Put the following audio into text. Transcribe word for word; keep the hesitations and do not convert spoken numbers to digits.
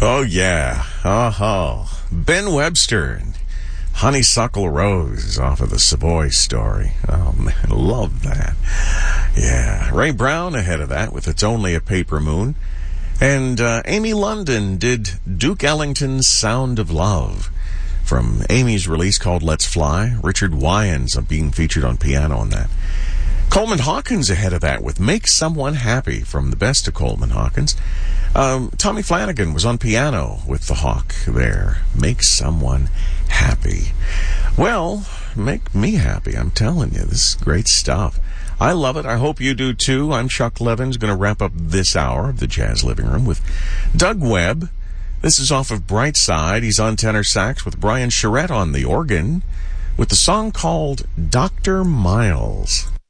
Oh, yeah. Uh-huh. Ben Webster and Honeysuckle Rose off of the Savoy Story. Oh, man, love that. Yeah. Ray Brown ahead of that with It's Only a Paper Moon. And uh, Amy London did Duke Ellington's Sound of Love from Amy's release called Let's Fly. Richard Wyans being featured on piano on that. Coleman Hawkins ahead of that with Make Someone Happy from the best of Coleman Hawkins. Um, Tommy Flanagan was on piano with the Hawk there. Make Someone Happy. Well, make me happy, I'm telling you. This is great stuff. I love it. I hope you do too. I'm Chuck Levins, going to wrap up this hour of the Jazz Living Room with Doug Webb. This is off of Bright Side. He's on tenor sax with Brian Charette on the organ with the song called Doctor Miles.